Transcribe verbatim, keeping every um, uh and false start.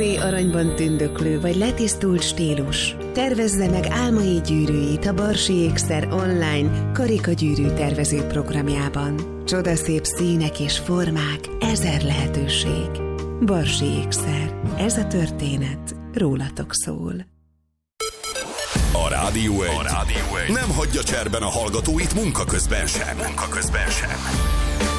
Aranyban tündöklő vagy letisztult stílus. Tervezze meg álmai gyűrűit a Barsi Ékszer online karikagyűrű tervező programjában. Csodaszép színek és formák, ezer lehetőség. Barsi Ékszer. Ez a történet rólatok szól. A Rádió egy, a Rádió egy nem hagyja cserben a hallgatóit munka közben sem. Munka közben sem.